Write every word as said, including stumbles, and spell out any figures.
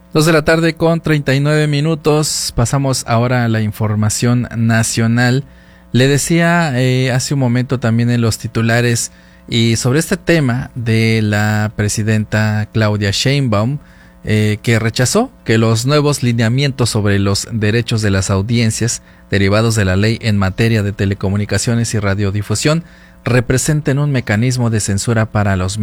Dos de la tarde con treinta y nueve minutos. Pasamos ahora a la información nacional. Le decía eh, hace un momento también en los titulares y sobre este tema de la presidenta Claudia Sheinbaum, eh, que rechazó que los nuevos lineamientos sobre los derechos de las audiencias derivados de la ley en materia de telecomunicaciones y radiodifusión representen un mecanismo de censura para los